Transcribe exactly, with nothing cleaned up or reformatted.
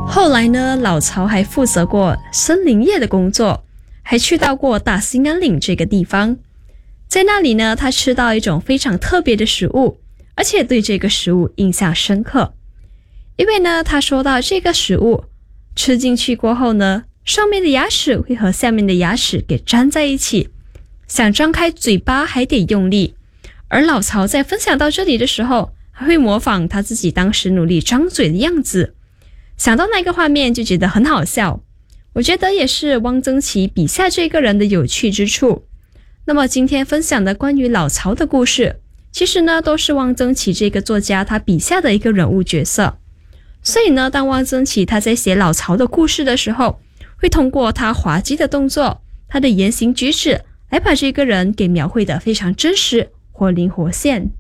后来呢，老曹还负责过森林业的工作，还去到过大兴安岭这个地方。在那里呢，他吃到一种非常特别的食物，而且对这个食物印象深刻。因为呢，他说到这个食物吃进去过后呢，上面的牙齿会和下面的牙齿给粘在一起，想张开嘴巴还得用力。而老曹在分享到这里的时候，还会模仿他自己当时努力张嘴的样子，想到那个画面就觉得很好笑。我觉得也是汪曾祺笔下这个人的有趣之处。那么今天分享的关于老曹的故事，其实呢都是汪曾祺这个作家他笔下的一个人物角色。所以呢，当汪曾祺他在写老曹的故事的时候，会通过他滑稽的动作，他的言行举止，来把这个人给描绘得非常真实，活灵活现。